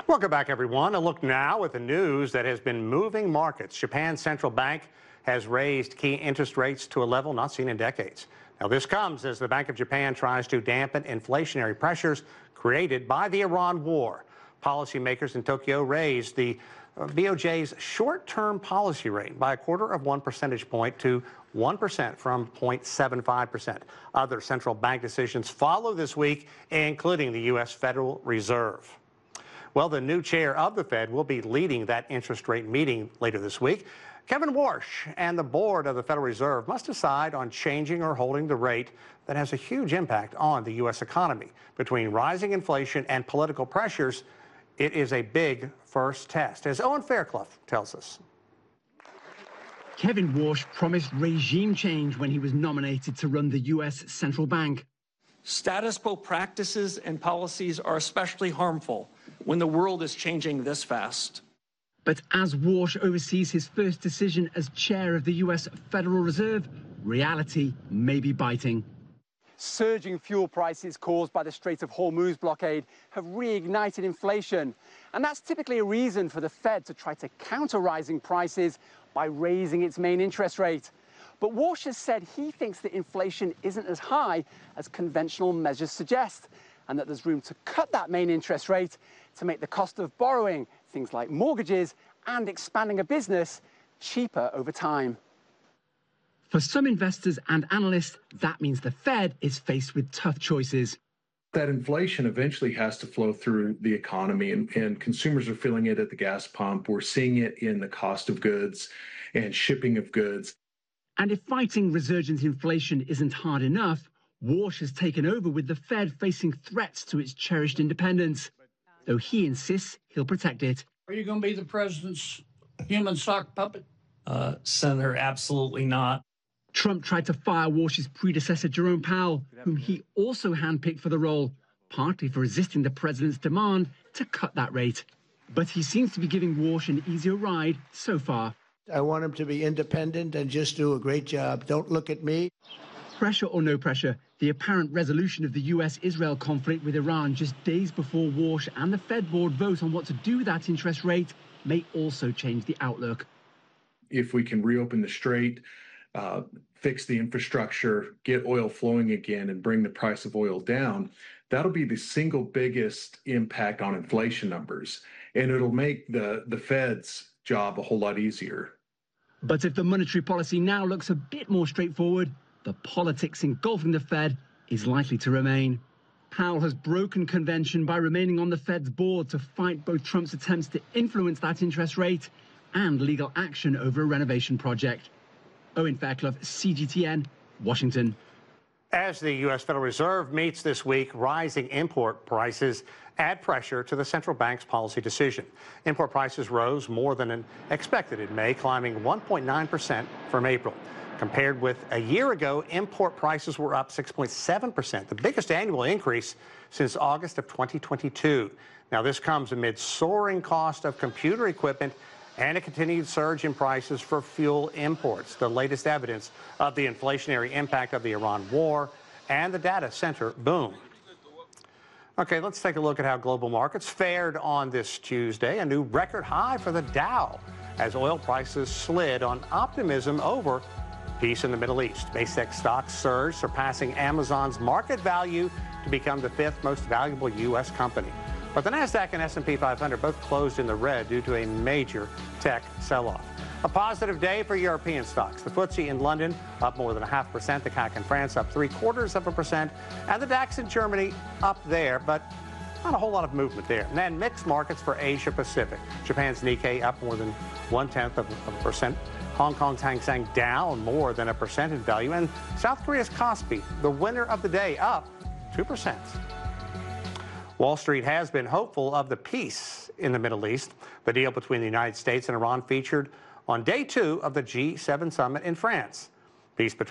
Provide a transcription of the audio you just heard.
Welcome back, everyone. A look now at the news that has been moving markets. Japan's central bank has raised key interest rates to a level not seen in decades. Now, this comes as the Bank of Japan tries to dampen inflationary pressures created by the Iran war. Policymakers in Tokyo raised the BOJ's short-term policy rate by 1/4 percentage point to 1% from 0.75%. Other central bank decisions follow this week, including the U.S. Federal Reserve. Well, the new chair of the Fed will be leading that interest rate meeting later this week. Kevin Warsh and the board of the Federal Reserve must decide on changing or holding the rate that has a huge impact on the U.S. economy. Between rising inflation and political pressures, it is a big first test, as Owen Fairclough tells us. Kevin Warsh promised regime change when he was nominated to run the U.S. Central Bank. Status quo practices and policies are especially harmful when the world is changing this fast. But as Warsh oversees his first decision as chair of the U.S. Federal Reserve, reality may be biting. Surging fuel prices caused by the Strait of Hormuz blockade have reignited inflation. And that's typically a reason for the Fed to try to counter rising prices by raising its main interest rate. But Warsh has said he thinks that inflation isn't as high as conventional measures suggest, and that there's room to cut that main interest rate to make the cost of borrowing, things like mortgages and expanding a business, cheaper over time. For some investors and analysts, that means the Fed is faced with tough choices. That inflation eventually has to flow through the economy, and consumers are feeling it at the gas pump. We're seeing it in the cost of goods and shipping of goods. And if fighting resurgent inflation isn't hard enough, Warsh has taken over with the Fed facing threats to its cherished independence, though he insists he'll protect it. Are you going to be the president's human sock puppet? Senator, absolutely not. Trump tried to fire Warsh's predecessor, Jerome Powell, whom he also handpicked for the role, partly for resisting the president's demand to cut that rate. But he seems to be giving Warsh an easier ride so far. I want him to be independent and just do a great job. Don't look at me. Pressure or no pressure, the apparent resolution of the US-Israel conflict with Iran just days before Warsh and the Fed board vote on what to do with that interest rate may also change the outlook. If we can reopen the strait, fix the infrastructure, get oil flowing again, and bring the price of oil down, that'll be the single biggest impact on inflation numbers. And it'll make the Fed's job a whole lot easier. But if the monetary policy now looks a bit more straightforward, the politics engulfing the Fed is likely to remain. Powell has broken convention by remaining on the Fed's board to fight both Trump's attempts to influence that interest rate and legal action over a renovation project. Owen Fairclough, CGTN, Washington. As the U.S. Federal Reserve meets this week, rising import prices add pressure to the central bank's policy decision. Import prices rose more than expected in May, climbing 1.9% from April. Compared with a year ago, import prices were up 6.7%, the biggest annual increase since August of 2022. Now, this comes amid soaring cost of computer equipment and a continued surge in prices for fuel imports, the latest evidence of the inflationary impact of the Iran war and the data center boom. Okay, let's take a look at how global markets fared on this Tuesday. A new record high for the Dow as oil prices slid on optimism over peace in the Middle East. Basic stocks surged, surpassing Amazon's market value to become the 5th most valuable U.S. company. But the Nasdaq and S&P 500 both closed in the red due to a major tech sell-off. A positive day for European stocks. The FTSE in London up more than 0.5%, the CAC in France up 0.75%, and the DAX in Germany up there, but not a whole lot of movement there. And then mixed markets for Asia Pacific. Japan's Nikkei up more than 0.1%. Hong Kong's Hang Seng down more than 1% in value, and South Korea's Kospi, the winner of the day, up 2%. Wall Street has been hopeful of the peace in the Middle East. The deal between the United States and Iran featured on day 2 of the G7 summit in France. Peace between